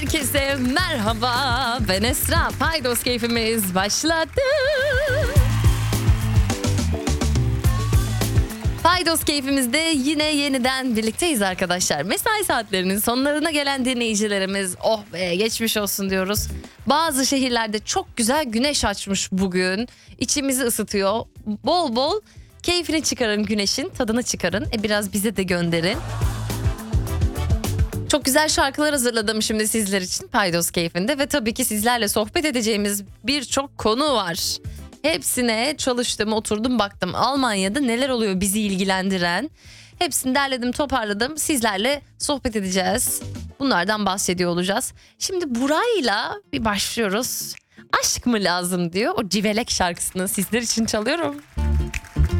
Herkese merhaba. Ben Esra. Paydos keyfimiz başladı. Paydos keyfimizde yine yeniden birlikteyiz arkadaşlar. Mesai saatlerinin sonlarına gelen dinleyicilerimiz oh be geçmiş olsun diyoruz. Bazı şehirlerde çok güzel güneş açmış bugün. İçimizi ısıtıyor. Bol bol keyfini çıkarın, güneşin tadını çıkarın. Biraz bize de gönderin. Çok güzel şarkılar hazırladım şimdi sizler için Paydos keyfinde ve tabii ki sizlerle sohbet edeceğimiz birçok konu var. Hepsine çalıştım, oturdum, baktım. Almanya'da neler oluyor bizi ilgilendiren. Hepsini derledim, toparladım. Sizlerle sohbet edeceğiz. Bunlardan bahsediyor olacağız. Şimdi Buray'la bir başlıyoruz. Aşk mı lazım diyor. O Civelek şarkısını sizler için çalıyorum.